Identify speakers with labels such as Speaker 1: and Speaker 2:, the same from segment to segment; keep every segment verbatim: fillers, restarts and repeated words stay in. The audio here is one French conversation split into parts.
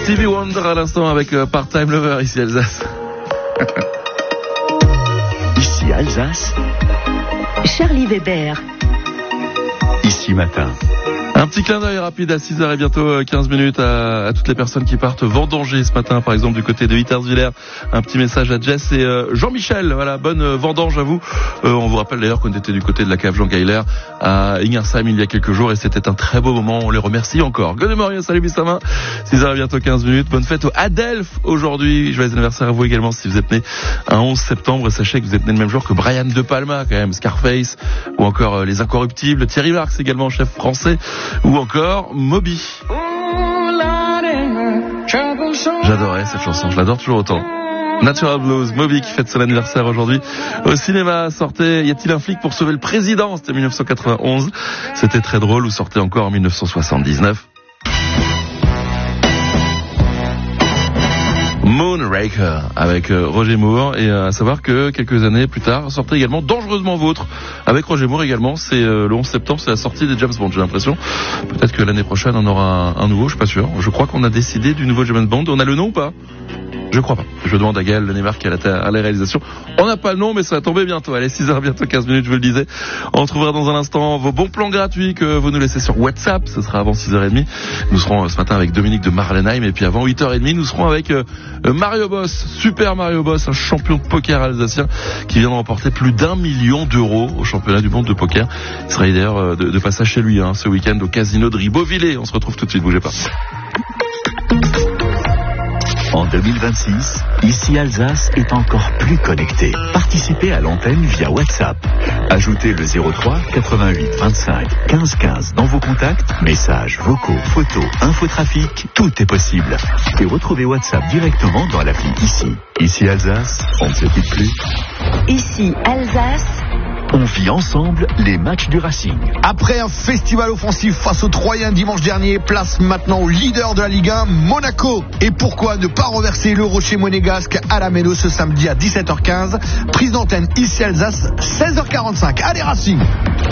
Speaker 1: Stevie Wonder à l'instant avec euh, Part-Time Lover ici Alsace.
Speaker 2: Ici Alsace.
Speaker 3: Charlie Weber.
Speaker 2: Ici Matin.
Speaker 1: Un petit clin d'œil rapide à six heures et bientôt quinze minutes à, à toutes les personnes qui partent vendanger ce matin, par exemple du côté de Hitterswiller. Un petit message à Jess et euh, Jean-Michel. Voilà, bonne euh, vendange à vous. Euh, on vous rappelle d'ailleurs qu'on était du côté de la cave Jean Geiler à Ingersheim il y a quelques jours et c'était un très beau moment. On les remercie encore. Good morning, salut Bissama. six heures et bientôt quinze minutes. Bonne fête au Adelph aujourd'hui. Joyeux anniversaire à vous également si vous êtes né un onze septembre. Sachez que vous êtes né le même jour que Brian De Palma, quand même, Scarface, ou encore euh, Les Incorruptibles. Thierry Marx également, chef français. Ou encore Moby. J'adorais cette chanson, je l'adore toujours autant. Natural Blues, Moby qui fête son anniversaire aujourd'hui. Au cinéma, sortait Y a-t-il un flic pour sauver le président? C'était dix-neuf cent quatre-vingt-onze. C'était très drôle, ou sortait encore en dix-neuf cent soixante-dix-neuf. Moonraker avec euh, Roger Moore, et euh, à savoir que quelques années plus tard sortait également Dangereusement Vôtre avec Roger Moore également. C'est euh, le onze septembre, c'est la sortie des James Bond, j'ai l'impression. Peut-être que l'année prochaine on aura un, un nouveau, je suis pas sûr. Je crois qu'on a décidé du nouveau James Bond. On a le nom ou pas? Je crois pas. Je demande à Gaël Lenemar qui est à la, à la réalisation. On n'a pas le nom, mais ça va tomber bientôt. Allez, six heures, bientôt quinze minutes, je vous le disais. On retrouvera dans un instant vos bons plans gratuits que vous nous laissez sur WhatsApp. Ce sera avant six heures trente. Nous serons ce matin avec Dominique de Marlenheim. Et puis avant huit heures trente, nous serons avec euh, Mario Boss, Super Mario Boss, un champion de poker alsacien qui vient de remporter plus d'un million d'euros au championnat du monde de poker. Il sera d'ailleurs euh, de, de passage chez lui hein, ce week-end au casino de Ribeauvillé. On se retrouve tout de suite, bougez pas.
Speaker 2: En deux mille vingt-six, Ici Alsace est encore plus connecté. Participez à l'antenne via WhatsApp. Ajoutez le zéro trois quatre-vingt-huit vingt-cinq quinze quinze dans vos contacts, messages, vocaux, photos, infotrafic, tout est possible. Et retrouvez WhatsApp directement dans l'appli Ici. Ici Alsace, on ne se quitte plus.
Speaker 3: Ici Alsace.
Speaker 2: On vit ensemble les matchs du Racing.
Speaker 4: Après un festival offensif face aux Troyens dimanche dernier, place maintenant au leader de la Ligue un, Monaco. Et pourquoi ne pas renverser le Rocher monégasque à la Méno ce samedi à dix-sept heures quinze. Prise d'antenne Ici Alsace, seize heures quarante-cinq. Allez Racing!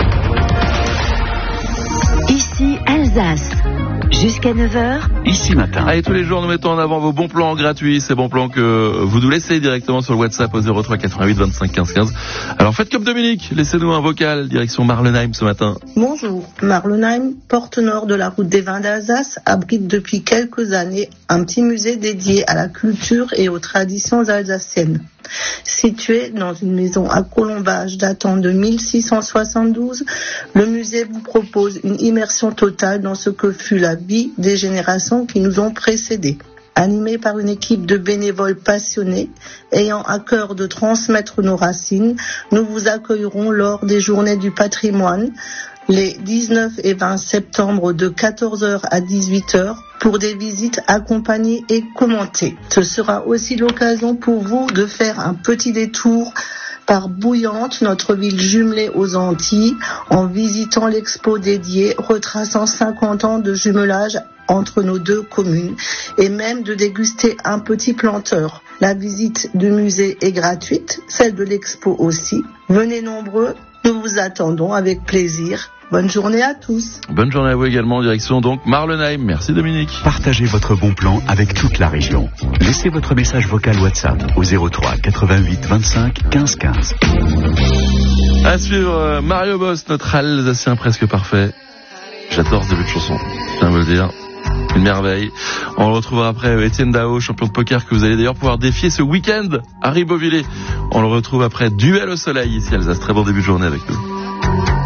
Speaker 3: Ici Alsace. Jusqu'à neuf heures.
Speaker 2: Ici Matin.
Speaker 1: Allez, tous les jours, nous mettons en avant vos bons plans gratuits. Ces bons plans que vous nous laissez directement sur le WhatsApp au zéro trois quatre-vingt-huit vingt-cinq quinze quinze. Alors faites comme Dominique, laissez-nous un vocal, direction Marlenheim ce matin.
Speaker 5: Bonjour. Marlenheim, porte nord de la route des vins d'Alsace, abrite depuis quelques années un petit musée dédié à la culture et aux traditions alsaciennes. Situé dans une maison à colombage datant de mille six cent soixante-douze, le musée vous propose une immersion totale dans ce que fut la vie des générations qui nous ont précédés. Animé par une équipe de bénévoles passionnés, ayant à cœur de transmettre nos racines, nous vous accueillerons lors des Journées du patrimoine, les dix-neuf et vingt septembre de quatorze heures à dix-huit heures pour des visites accompagnées et commentées. Ce sera aussi l'occasion pour vous de faire un petit détour par Bouillante, notre ville jumelée aux Antilles, en visitant l'expo dédiée retraçant cinquante ans de jumelage entre nos deux communes et même de déguster un petit planteur. La visite du musée est gratuite, celle de l'expo aussi. Venez nombreux, nous vous attendons avec plaisir. Bonne journée à tous.
Speaker 1: Bonne journée à vous également, direction donc Marlenheim. Merci Dominique.
Speaker 2: Partagez votre bon plan avec toute la région. Laissez votre message vocal WhatsApp au zéro trois quatre-vingt-huit vingt-cinq quinze quinze.
Speaker 1: À suivre euh, Mario Boss, notre Alsacien presque parfait. J'adore ce début de chanson, je tiens à vous le dire. Une merveille. On le retrouvera après Étienne Dao, champion de poker que vous allez d'ailleurs pouvoir défier ce week-end à Ribeauvillé. On le retrouve après Duel au soleil ici Alsace. Très bon début de journée avec nous.